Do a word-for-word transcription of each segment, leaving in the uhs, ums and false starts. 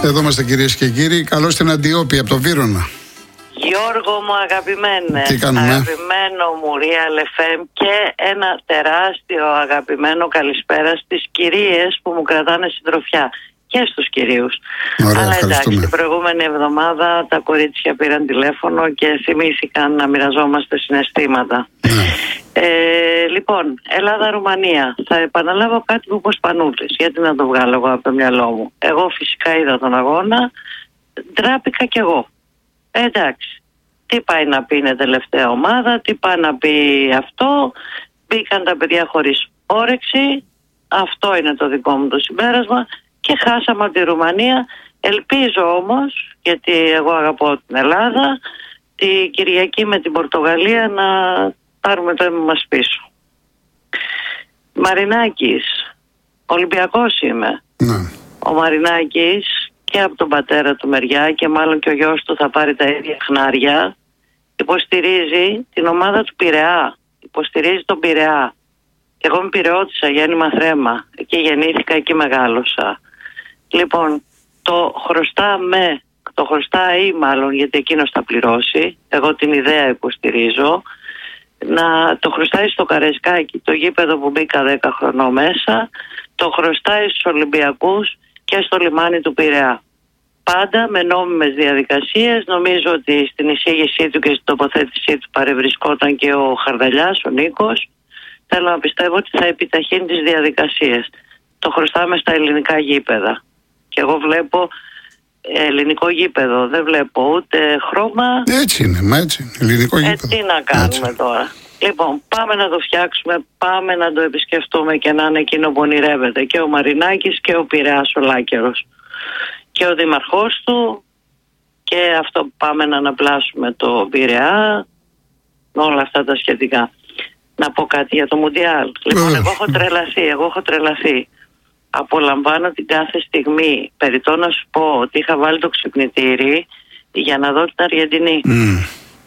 Εδώ είμαστε κυρίες και κύριοι. Καλώς την Αντιόπη από το Βύρωνα. Γιώργο μου αγαπημένε, Τι κάνουμε? αγαπημένο μου Real εφ εμ και ένα τεράστιο αγαπημένο καλησπέρα στις κυρίες που μου κρατάνε συντροφιά και στους κυρίους. Ωραία, αλλά εντάξει, ευχαριστούμε. την προηγούμενη εβδομάδα τα κορίτσια πήραν τηλέφωνο και θυμήθηκαν να μοιραζόμαστε συναισθήματα. Ναι. Ε, λοιπόν, Ελλάδα-Ρουμανία. Θα επαναλάβω κάτι που είπε ο Σπανούλης, γιατί να το βγάλω εγώ από το μυαλό μου. Εγώ φυσικά είδα τον αγώνα, ντράπηκα κι εγώ. Ε, εντάξει, τι πάει να πει είναι τελευταία ομάδα, τι πάει να πει αυτό, μπήκαν τα παιδιά χωρίς όρεξη, αυτό είναι το δικό μου το συμπέρασμα και χάσαμε από τη Ρουμανία. Ελπίζω όμως, γιατί εγώ αγαπώ την Ελλάδα, τη Κυριακή με την Πορτογαλία να πάρουμε το αίμα μας πίσω. Μαρινάκης, Ολυμπιακός είμαι. Ναι. Ο Μαρινάκης και από τον πατέρα του μεριά και μάλλον και ο γιος του θα πάρει τα ίδια χνάρια, υποστηρίζει την ομάδα του Πειραιά, υποστηρίζει τον Πειραιά. Εγώ είμαι Πειραιώτισσα, γέννημα Θρέμα, εκεί γεννήθηκα, εκεί μεγάλωσα. Λοιπόν, το χρωστάμε, το χρωστάει μάλλον, γιατί εκείνος θα πληρώσει, εγώ την ιδέα υποστηρίζω, να το χρωστάει στο Καρεσκάκι, το γήπεδο που μπήκα δέκα χρονών μέσα, το χρωστάει στους Ολυμπιακούς και στο λιμάνι του Πειραιά. Πάντα με νόμιμες διαδικασίες. Νομίζω ότι στην εισήγησή του και στην τοποθέτησή του παρευρισκόταν και ο Χαρδαλιάς, ο Νίκος. Θέλω να πιστεύω ότι θα επιταχύνει τις διαδικασίες. Το χρωστάμε στα ελληνικά γήπεδα. Και εγώ βλέπω ελληνικό γήπεδο, δεν βλέπω ούτε χρώμα. Έτσι είναι, μα έτσι είναι. Ελληνικό γήπεδο. Ε, τι να κάνουμε έτσι. Τώρα. Λοιπόν, πάμε να το φτιάξουμε, πάμε να το επισκεφτούμε και να είναι εκείνο που ονειρεύεται και ο Μαρινάκης και ο Πειραιάς ο Λάκερος και ο δήμαρχός του και αυτό πάμε να αναπλάσουμε το Πειραιά, όλα αυτά τα σχετικά. Να πω κάτι για το Μουντιάλ. Λοιπόν, εγώ έχω τρελαθεί, εγώ έχω τρελαθεί. Απολαμβάνω την κάθε στιγμή. Περιττό να σου πω ότι είχα βάλει το ξυπνητήρι για να δω την Αργεντινή. Mm.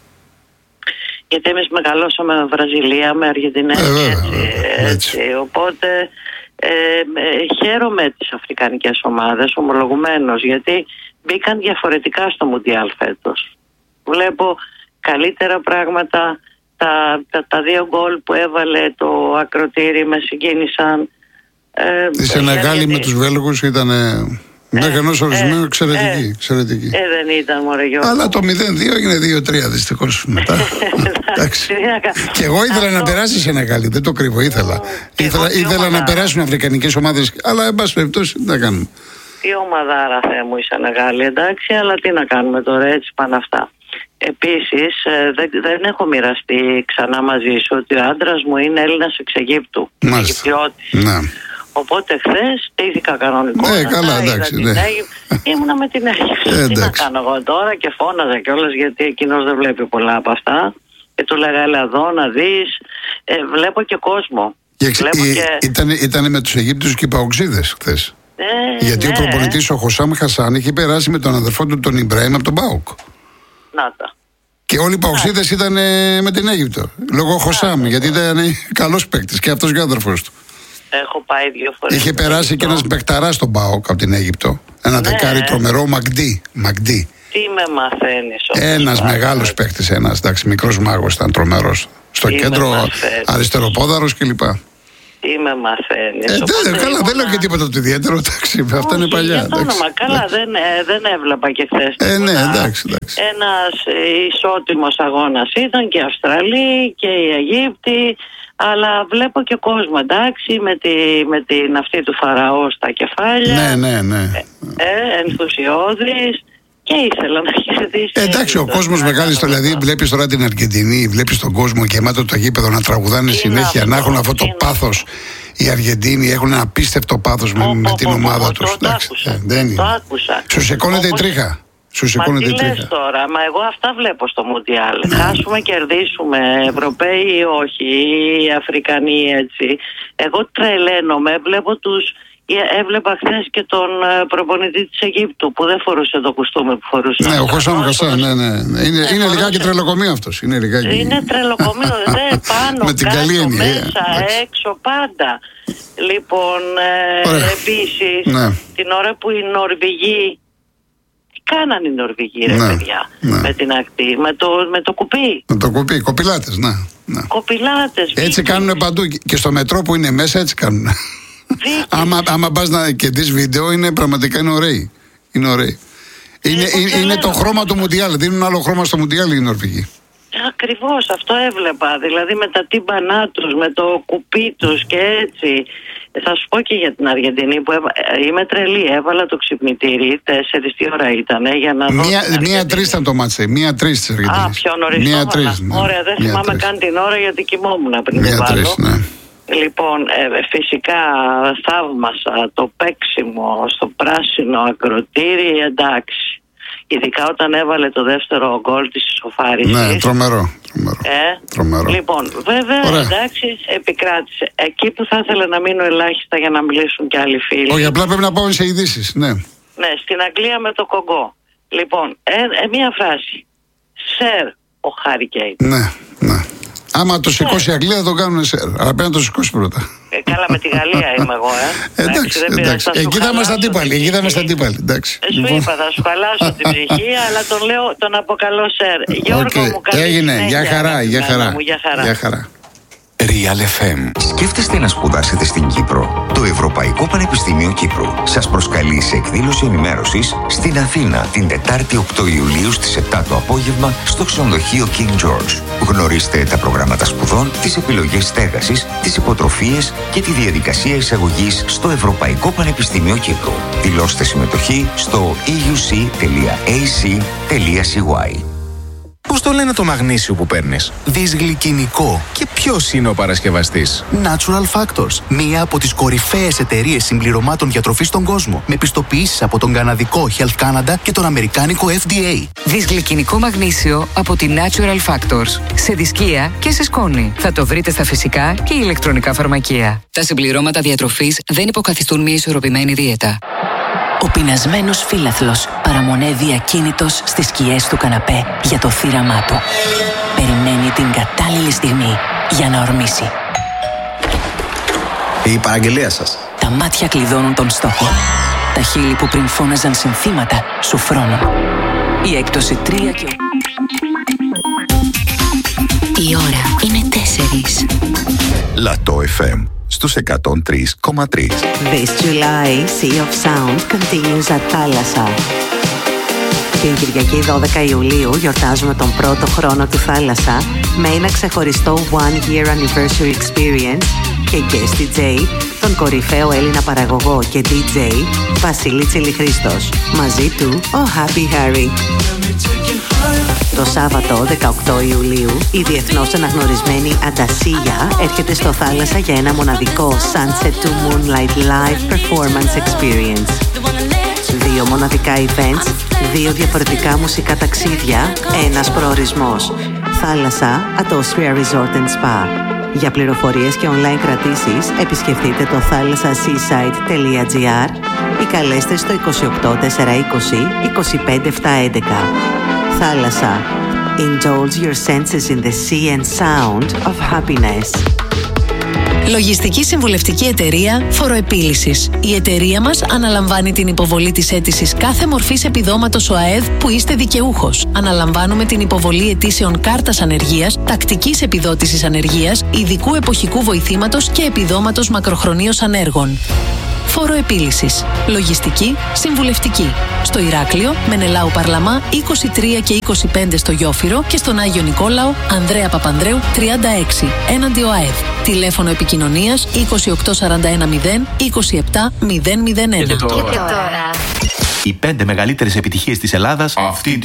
Γιατί εμείς μεγαλώσαμε με Βραζιλία, με Αργεντινές, ε, έτσι, έτσι. Οπότε ε, ε, χαίρομαι τις αφρικανικές ομάδες ομολογουμένως, γιατί μπήκαν διαφορετικά στο Μουντιάλ φέτος. Βλέπω καλύτερα πράγματα, τα, τα, τα δύο γκολ που έβαλε το ακροτήρι με συγκίνησαν. Ε, η Σενεγάλη γιατί με τους Βέλγους ήταν μέχρι ενός ορισμένου εξαιρετική, ε, εξαιρετική. Ε, δεν ήταν μωρέ Γιώργο. Αλλά το μηδέν δύο έγινε δύο τρία δυστυχώς μετά. Εντάξει. Και εγώ ήθελα να περάσει η Σενεγάλη, δεν το κρύβω, ήθελα. Ήθελα, ήθελα να περάσουν αφρικανικές ομάδες, αλλά εν πάση περιπτώσει τι να κάνουμε. Τι ομαδάρα Θεέ μου η Σενεγάλη, εντάξει, αλλά τι να κάνουμε τώρα, έτσι πάνε αυτά. Επίσης, ε, δεν, δεν έχω μοιραστεί ξανά μαζί σου ότι ο άντρας μου είναι Έλληνας εξ Αιγύπτου. Αιγυπτιώτης. Ναι. Οπότε χθες στήθηκα κανονικό. Ναι, καλά, εντάξει. Ναι. Ήμουνα με την Αίγυπτο. Ε, τι να κάνω εγώ τώρα και φώναζα κιόλας γιατί εκείνος δεν βλέπει πολλά από αυτά. Και του λέγα έλα εδώ να δεις. Ε, βλέπω και κόσμο. Και, βλέπω η, και... Ήταν, ήταν με τους Αιγύπτους και οι Παοξίδες χθες. Ε, γιατί ναι. ο προπονητής ο Χωσάμ Χασάν είχε περάσει με τον αδερφό του τον Ιμπραήμ από τον ΠΑΟΚ. Να τα. Και όλοι οι Παοξίδες ήταν με την Αίγυπτο. Λόγω Χωσάμ, γιατί ήταν καλός παίκτης και αυτός και ο αδερφός του. Έχω πάει δύο φορές. Είχε περάσει και ένας παικταράς στον ΠΑΟΚ από την Αίγυπτο. Ένα ναι. δεκάρι τρομερό, Μαγντί. Μαγντί. Τι με μαθαίνεις? Ένας μεγάλος παίκτης, ένας εντάξει, μικρός μάγος ήταν τρομερός. Στο τι κέντρο αριστεροπόδαρος κλπ. Τι με μαθαίνεις? Ε, δεν, καλά, ήμουνα... δεν λέω και τίποτα το ιδιαίτερο, εντάξει, αυτά είναι παλιά. Για το όνομα, καλά, δεν, ε, δεν έβλεπα και χθες. Ε, ναι, εντάξει, εντάξει. Ένας ισότιμος αγώνας ήταν και οι Αυστραλοί και οι Αιγύπτιοι. Αλλά βλέπω και κόσμο, εντάξει, με, τη, με την αυτή του Φαραώ στα κεφάλια. Ναι, ναι, ναι. Ε, ενθουσιώδης και ήθελα να χαιρετήσει. Ε, εντάξει, ο κόσμος μεγάλης, δηλαδή βλέπεις τώρα την Αργεντινή, βλέπεις τον κόσμο γεμάτο το γήπεδο να τραγουδάνε συνέχεια, αυτό, να έχουν αυτό το είναι. πάθος. Οι Αργεντίνοι έχουν ένα απίστευτο πάθος με, με την ομάδα τους. Το άκουσα, το άκουσα. Σου σηκώνεται η τρίχα. Σου Μα τι λες τώρα, μα εγώ αυτά βλέπω στο Μουντιάλ. Ναι. Χάσουμε, κερδίσουμε, Ευρωπαίοι ή όχι, ή Αφρικανοί έτσι. Εγώ τρελαίνομαι, βλέπω τους... Έβλεπα χθες και τον προπονητή της Αιγύπτου που δεν φορούσε το κουστούμι που φορούσε. Ναι, ο Χωσάμ Χασάν, ναι, ναι. Είναι, είναι λιγάκι τρελοκομείο αυτός. Είναι, λιγάκι... είναι τρελοκομείο, δεν πάνω, με την κάτω, καλή έννοια, μέσα, ε, έξω, πάντα. Λοιπόν, ε, επίσης, ναι. την ώρα που οι Νορβηγοί κάναν οι Νορβηγοί, ρε ναι, παιδιά, ναι. με την ακτή, με το, με το κουπί. Με το κουπί, κοπηλάτες, ναι. ναι. Κοπηλάτες. Έτσι κάνουν παντού και στο μετρό που είναι μέσα, έτσι κάνουν. άμα, άμα πας να και δεις βίντεο, είναι πραγματικά είναι ωραίοι. Είναι ωραίοι. Είναι, ε, είναι, είναι το χρώμα του Μουντιάλ. Δίνουν άλλο χρώμα στο Μουντιάλ οι Νορβηγοί. Ακριβώς, αυτό έβλεπα. Δηλαδή με τα τύμπανά τους, με το κουπί τους και έτσι. Θα σου πω και για την Αργεντινή που έβα... είμαι τρελή. Έβαλα το ξυπνητήρι, τέσσερις τι ώρα ήταν για να δω. Μία, μία τρεις ήταν το μάτσε. Μία τρεις της Αργεντινής. Α, πιο νωρίς. Μία τρεις. Ναι. Ωραία, δεν μία θυμάμαι τρεις. καν την ώρα γιατί κοιμόμουν πριν μία το βάλω. τρεις, ναι. Λοιπόν, ε, φυσικά θαύμασα το παίξιμο στο πράσινο ακροτήρι, εντάξει. Ειδικά όταν έβαλε το δεύτερο γκολ της ισοφάρισης. Ναι, τρομερό. τρομερό. Ε, τρομερό. Λοιπόν, βέβαια, ωραία. Εντάξει, επικράτησε. Εκεί που θα ήθελα να μείνω ελάχιστα για να μιλήσουν και άλλοι φίλοι. Όχι, απλά πρέπει να πάμε σε ειδήσεις, ναι. Ναι, στην Αγγλία με το Κογκό. Λοιπόν, ε, ε, μία φράση. Σερ ο Χάρι Κέιν. Ναι, ναι. Άμα το σηκώσει η Αγγλία, θα το κάνουν σερ. Αλλά πρέπει να το σηκώσει πρώτα. Ε, καλά, με τη Γαλλία είμαι εγώ, ε. Εντάξει, εντάξει. εντάξει. Εκεί θα είμαστε αντίπαλοι. Εκεί θα είμαστε αντίπαλοι. Εντάξει. Ε, σου λοιπόν. είπα, θα σου χαλάσω την ψυχή, αλλά τον λέω, τον αποκαλώ σερ. Γιώργο okay. μου, καλή Έγινε. συνέχεια, για χαρά, για χαρά. Μου, για χαρά. Για χαρά. Real εφ εμ. Σκέφτεστε να σπουδάσετε στην Κύπρο? Το Ευρωπαϊκό Πανεπιστήμιο Κύπρου σας προσκαλεί σε εκδήλωση ενημέρωσης στην Αθήνα την Τετάρτη οκτώ Ιουλίου στις επτά το απόγευμα στο ξενοδοχείο King George. Γνωρίστε τα προγράμματα σπουδών, τις επιλογές στέγασης, τις υποτροφίες και τη διαδικασία εισαγωγής στο Ευρωπαϊκό Πανεπιστήμιο Κύπρου. Δηλώστε συμμετοχή στο e u c τελεία a c τελεία c y. Πώς το λένε το μαγνήσιο που παίρνεις? Δυσγλυκινικό. Και ποιος είναι ο παρασκευαστής? Natural Factors. Μία από τις κορυφαίες εταιρείες συμπληρωμάτων διατροφής στον κόσμο. Με πιστοποιήσεις από τον καναδικό Health Canada και τον αμερικάνικο εφ ντι έι. Δυσγλυκινικό μαγνήσιο από τη Natural Factors. Σε δισκία και σε σκόνη. Θα το βρείτε στα φυσικά και ηλεκτρονικά φαρμακεία. Τα συμπληρώματα διατροφής δεν υποκαθιστούν μια ισορροπημένη δίαιτα. Ο πεινασμένος φίλαθλος παραμονεύει ακίνητος στις σκιές του καναπέ για το θύραμά του. Περιμένει την κατάλληλη στιγμή για να ορμήσει. Η παραγγελία σας. Τα μάτια κλειδώνουν τον στόχο. Τα χείλη που πριν φώναζαν συνθήματα σου φρώνουν. Η έκπτωση τρία και... Η ώρα είναι τέσσερις. Λατό εφ εμ στους εκατόν τρία κόμμα τρία. This July, Sea of Sound continues at Θάλασσα. Την Κυριακή δώδεκα Ιουλίου γιορτάζουμε τον πρώτο χρόνο του Θάλασσα με ένα ξεχωριστό One Year Anniversary Experience και guest ντι τζέι, τον κορυφαίο Έλληνα παραγωγό και ντι τζέι Βασίλη Τσιλιχρίστος. Μαζί του ο Happy Harry. Το Σάββατο δεκαοκτώ Ιουλίου η διεθνώς αναγνωρισμένη Αντασίγια έρχεται στο Θάλασσα για ένα μοναδικό Sunset to Moonlight Live Performance Experience. Δύο μοναδικά events, δύο διαφορετικά μουσικά ταξίδια, ένας προορισμός. Θάλασσα at Austria Resort and Spa. Για πληροφορίες και online κρατήσεις επισκεφτείτε το θάλασσα seaside τελεία gr ή καλέστε στο είκοσι οκτώ τετρακόσια είκοσι είκοσι πέντε επτακόσια έντεκα. Θάλασσα. Indulge your senses in the sea and sound of happiness. Λογιστική συμβουλευτική εταιρεία Φοροεπίλυσης. Η εταιρεία μας αναλαμβάνει την υποβολή της αίτησης κάθε μορφής επιδόματος ΟΑΕΔ που είστε δικαιούχος. Αναλαμβάνουμε την υποβολή αιτήσεων κάρτας ανεργίας, τακτικής επιδότησης ανεργίας, ειδικού εποχικού βοηθήματος και επιδόματος μακροχρονίως ανέργων. Φοροεπίλυσης. Λογιστική, συμβουλευτική. Στο Ηράκλειο, Μενελάου Παρλαμά, είκοσι τρία και είκοσι πέντε στο Γιόφυρο και στον Άγιο Νικόλαο, Ανδρέα Παπανδρέου, τριάντα έξι, έναντι ΟΑΕΔ. Τηλέφωνο επικοινωνίας είκοσι οκτώ σαράντα ένα μηδέν είκοσι επτά μηδέν μηδέν ένα. Οι πέντε μεγαλύτερες επιτυχίες της Ελλάδας αυτή